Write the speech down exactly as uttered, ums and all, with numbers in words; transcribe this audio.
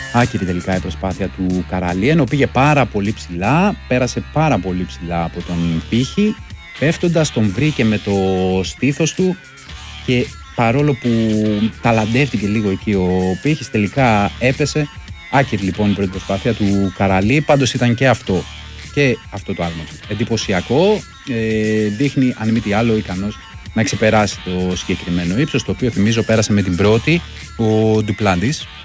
Άκυρη τελικά η προσπάθεια του Καραλή, ενώ πήγε πάρα πολύ ψηλά, πέρασε πάρα πολύ ψηλά από τον πύχη, πέφτοντας τον βρήκε με το στήθος του και παρόλο που ταλαντεύτηκε λίγο εκεί ο πύχης, τελικά έπεσε. Άκυρη λοιπόν η πρώτη προσπάθεια του Καραλή, πάντως ήταν και αυτό και αυτό το άλμα του εντυπωσιακό, ε, δείχνει αν μη τι άλλο ικανός να ξεπεράσει το συγκεκριμένο ύψος, το οποίο θυμίζω πέρασε με την πρώτη ο Ντουπλάντης.